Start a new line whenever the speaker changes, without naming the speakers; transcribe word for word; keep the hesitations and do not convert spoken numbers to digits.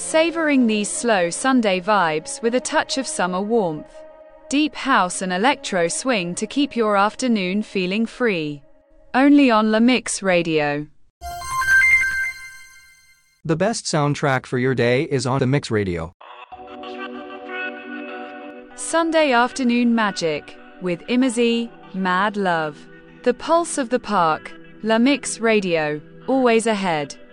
Savoring these slow Sunday vibes with a touch of summer warmth. Deep house and electro swing to keep your afternoon feeling free. Only on La Mix Radio.
The best soundtrack for your day is on La Mix Radio.
Sunday afternoon magic with Imazee, Mad Love. The pulse of the park, La Mix Radio, always ahead.